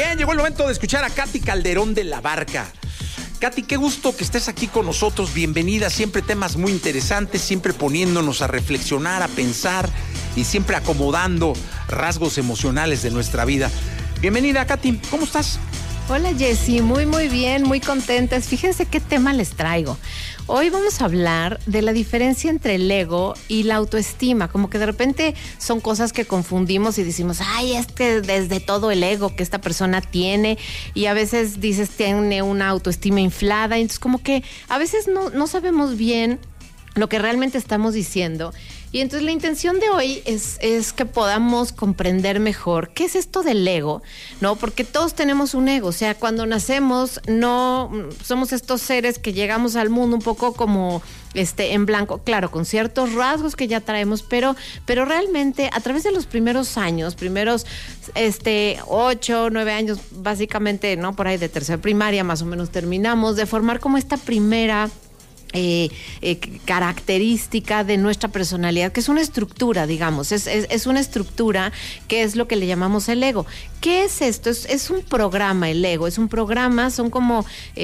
Bien, llegó el momento de escuchar a Katy Calderón de La Barca. Katy, qué gusto que estés aquí con nosotros. Bienvenida. Siempre temas muy interesantes, siempre poniéndonos a reflexionar, a pensar y siempre acomodando rasgos emocionales de nuestra vida. Bienvenida, Katy. ¿Cómo estás? Hola, Jessy. Muy bien, muy contentas. Fíjense qué tema les traigo. Hoy vamos a hablar de la diferencia entre el ego y la autoestima. Como que de repente son cosas que confundimos y decimos, ay, desde todo el ego que esta persona tiene, y a veces dices tiene una autoestima inflada, y entonces como que a veces no sabemos bien lo que realmente estamos diciendo. Y entonces la intención de hoy es que podamos comprender mejor qué es esto del ego, ¿no? Porque todos tenemos un ego, o sea, cuando nacemos no somos estos seres que llegamos al mundo un poco como en blanco, claro, con ciertos rasgos que ya traemos, pero realmente a través de los primeros años, 8, 9 años, básicamente, ¿no? Por ahí de tercera primaria más o menos terminamos de formar como esta primera característica de nuestra personalidad, que es una estructura, digamos, es una estructura que es lo que le llamamos el ego. ¿Qué es esto? Es un programa, el ego, es un programa, son como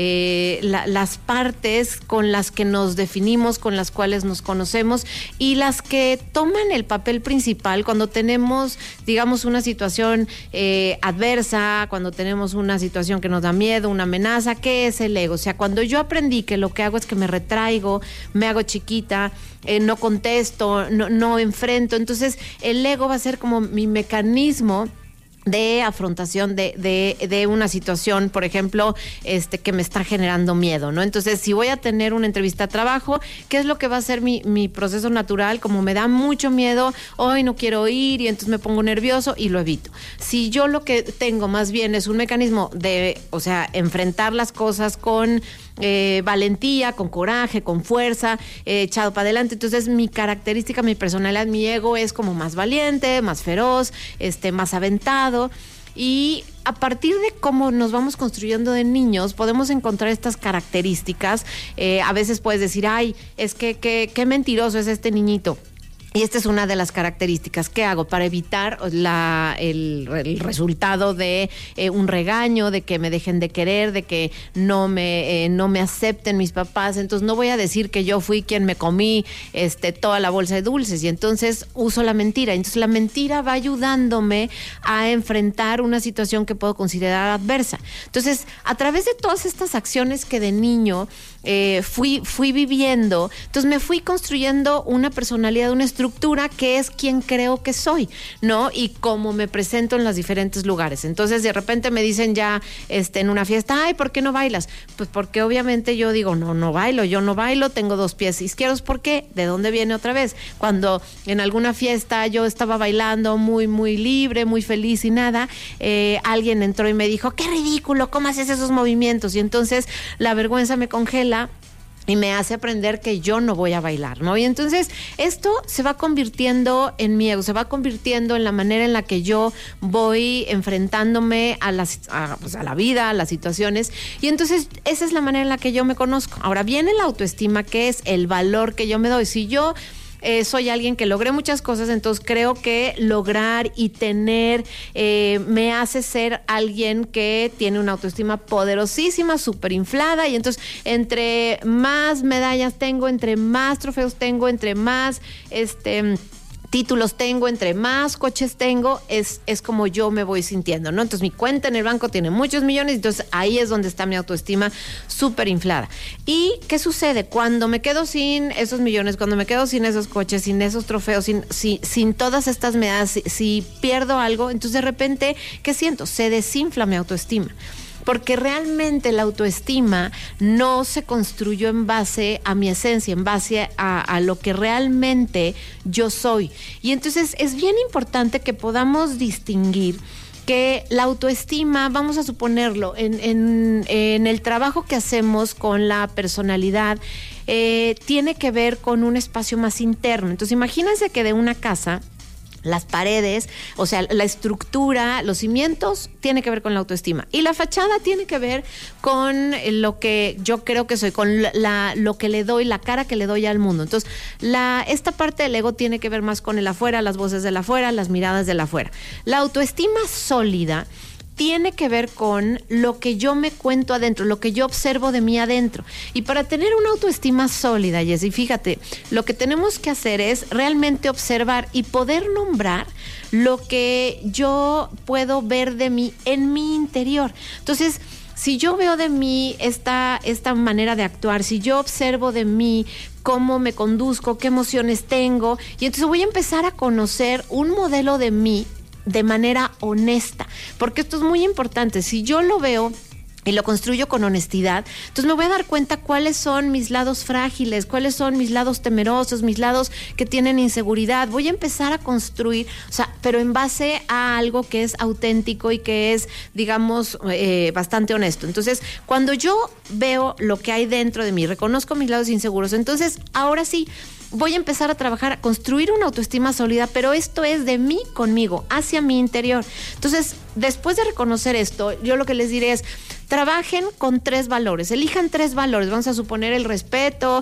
las partes con las que nos definimos, con las cuales nos conocemos y las que toman el papel principal cuando tenemos, digamos, una situación adversa, cuando tenemos una situación que nos da miedo, una amenaza. ¿Qué es el ego? O sea, cuando yo aprendí que lo que hago es que me retraigo, me hago chiquita, no contesto, no enfrento, entonces el ego va a ser como mi mecanismo de afrontación de una situación, por ejemplo, que me está generando miedo, ¿no? Entonces, si voy a tener una entrevista de trabajo, ¿qué es lo que va a ser mi proceso natural? Como me da mucho miedo, hoy no quiero ir, y entonces me pongo nervioso y lo evito. Si yo lo que tengo más bien es un mecanismo de, o sea, enfrentar las cosas con valentía, con coraje, con fuerza, echado para adelante, entonces mi característica, mi personalidad, mi ego es como más valiente, más feroz, más aventado. Y a partir de cómo nos vamos construyendo de niños, podemos encontrar estas características. A veces puedes decir, ay, es que qué mentiroso es este niñito. Y esta es una de las características. ¿Qué hago? Para evitar el resultado de un regaño, de que me dejen de querer, de que no me acepten mis papás. Entonces no voy a decir que yo fui quien me comí toda la bolsa de dulces, y entonces uso la mentira. Entonces la mentira va ayudándome a enfrentar una situación que puedo considerar adversa. Entonces, a través de todas estas acciones que de niño fui viviendo, entonces me fui construyendo una personalidad, una estructura que es quien creo que soy, ¿no? Y cómo me presento en los diferentes lugares. Entonces, de repente me dicen ya en una fiesta, ay, ¿por qué no bailas? Pues porque obviamente yo digo, no bailo, yo no bailo, tengo 2 pies izquierdos. ¿Por qué? ¿De dónde viene otra vez? Cuando en alguna fiesta yo estaba bailando muy, muy libre, muy feliz y nada, alguien entró y me dijo, qué ridículo, ¿cómo haces esos movimientos? Y entonces la vergüenza me congela y me hace aprender que yo no voy a bailar, ¿no? Y entonces esto se va convirtiendo en mi ego, se va convirtiendo en la manera en la que yo voy enfrentándome a la vida, a las situaciones, y entonces esa es la manera en la que yo me conozco. Ahora viene la autoestima, que es el valor que yo me doy. Si yo soy alguien que logré muchas cosas, entonces creo que lograr y tener me hace ser alguien que tiene una autoestima poderosísima, súper inflada, y entonces entre más medallas tengo, entre más trofeos tengo, entre más títulos tengo, entre más coches tengo, es como yo me voy sintiendo, ¿no? Entonces mi cuenta en el banco tiene muchos millones, entonces ahí es donde está mi autoestima súper inflada. ¿Y qué sucede? Cuando me quedo sin esos millones, cuando me quedo sin esos coches, sin esos trofeos, sin todas estas medallas, si pierdo algo, entonces de repente, ¿qué siento? Se desinfla mi autoestima. Porque realmente la autoestima no se construyó en base a mi esencia, en base a lo que realmente yo soy. Y entonces es bien importante que podamos distinguir que la autoestima, vamos a suponerlo, en el trabajo que hacemos con la personalidad, tiene que ver con un espacio más interno. Entonces imagínense que de una casa, las paredes, o sea, la estructura, los cimientos, tiene que ver con la autoestima. Y la fachada tiene que ver con lo que yo creo que soy, con lo que le doy, la cara que le doy al mundo. Entonces, esta parte del ego tiene que ver más con el afuera, las voces del afuera, las miradas del afuera. La autoestima sólida tiene que ver con lo que yo me cuento adentro, lo que yo observo de mí adentro. Y para tener una autoestima sólida, Jessy, fíjate, lo que tenemos que hacer es realmente observar y poder nombrar lo que yo puedo ver de mí en mi interior. Entonces, si yo veo de mí esta manera de actuar, si yo observo de mí cómo me conduzco, qué emociones tengo, y entonces voy a empezar a conocer un modelo de mí de manera honesta, porque esto es muy importante. Si yo lo veo y lo construyo con honestidad, entonces me voy a dar cuenta cuáles son mis lados frágiles, cuáles son mis lados temerosos, mis lados que tienen inseguridad. Voy a empezar a construir, pero en base a algo que es auténtico y que es, digamos, bastante honesto. Entonces, cuando yo veo lo que hay dentro de mí, reconozco mis lados inseguros, entonces, ahora sí, voy a empezar a trabajar, a construir una autoestima sólida, pero esto es de mí conmigo, hacia mi interior. Entonces, después de reconocer esto, yo lo que les diré es, trabajen con 3 valores, elijan 3 valores, vamos a suponer el respeto,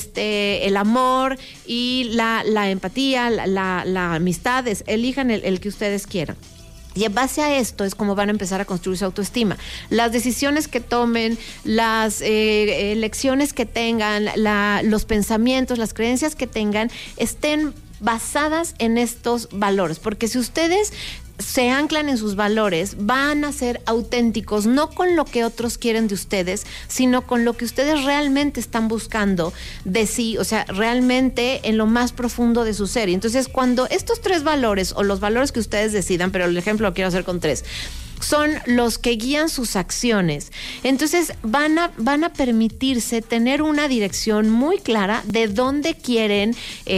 el amor y la empatía, la amistad, elijan el que ustedes quieran. Y en base a esto es como van a empezar a construir su autoestima. Las decisiones que tomen, las elecciones que tengan, los pensamientos, las creencias que tengan, estén basadas en estos valores. Porque si ustedes se anclan en sus valores, van a ser auténticos, no con lo que otros quieren de ustedes, sino con lo que ustedes realmente están buscando de sí, realmente en lo más profundo de su ser. Y entonces, cuando estos 3 valores, o los valores que ustedes decidan, pero el ejemplo lo quiero hacer con 3, son los que guían sus acciones, entonces van a permitirse tener una dirección muy clara de dónde quieren,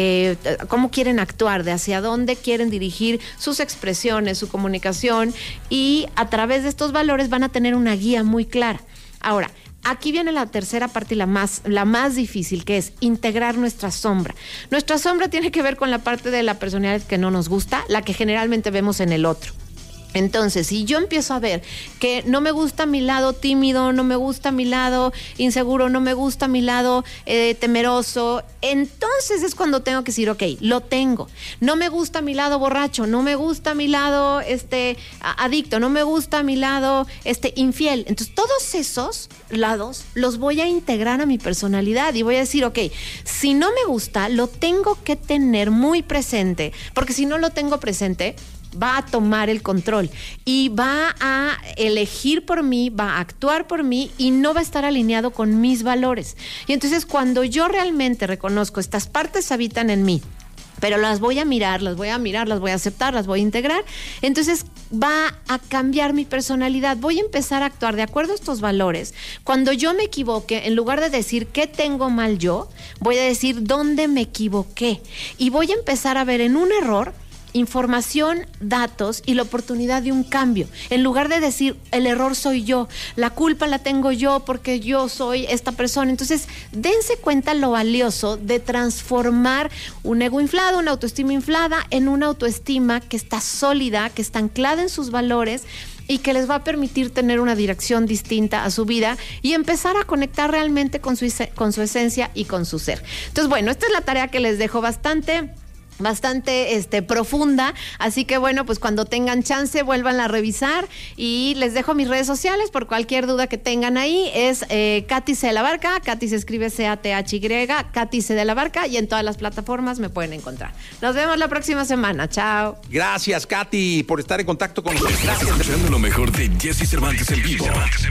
cómo quieren actuar, de hacia dónde quieren dirigir sus expresiones, su comunicación, y a través de estos valores van a tener una guía muy clara. Ahora, aquí viene la tercera parte y la más difícil, que es integrar nuestra sombra. Nuestra sombra tiene que ver con la parte de la personalidad que no nos gusta, la que generalmente vemos en el otro. Entonces, si yo empiezo a ver que no me gusta mi lado tímido, no me gusta mi lado inseguro, no me gusta mi lado temeroso, entonces es cuando tengo que decir, ok, lo tengo. No me gusta mi lado borracho, no me gusta mi lado adicto, no me gusta mi lado infiel. Entonces, todos esos lados los voy a integrar a mi personalidad y voy a decir, ok, si no me gusta, lo tengo que tener muy presente, porque si no lo tengo presente, va a tomar el control y va a elegir por mí, va a actuar por mí y no va a estar alineado con mis valores. Y entonces, cuando yo realmente reconozco estas partes habitan en mí, pero las voy a mirar, las voy a aceptar, las voy a integrar, entonces va a cambiar mi personalidad. Voy a empezar a actuar de acuerdo a estos valores. Cuando yo me equivoque, en lugar de decir qué tengo mal yo, voy a decir dónde me equivoqué. Y voy a empezar a ver en un error información, datos y la oportunidad de un cambio. En lugar de decir, el error soy yo, la culpa la tengo yo porque yo soy esta persona. Entonces, dense cuenta lo valioso de transformar un ego inflado, una autoestima inflada, en una autoestima que está sólida, que está anclada en sus valores y que les va a permitir tener una dirección distinta a su vida y empezar a conectar realmente con su esencia y con su ser. Entonces, bueno, esta es la tarea que les dejo bastante profunda, así que bueno, pues cuando tengan chance vuélvanla a revisar y les dejo mis redes sociales por cualquier duda que tengan ahí. Es Katy C. de la Barca, Katy se escribe C-A-T-H-Y, Katy C. de la Barca, y en todas las plataformas me pueden encontrar. Nos vemos la próxima semana, chao. Gracias, Katy, por estar en contacto con nosotros. Estás escuchando lo mejor de Jessy Cervantes en vivo.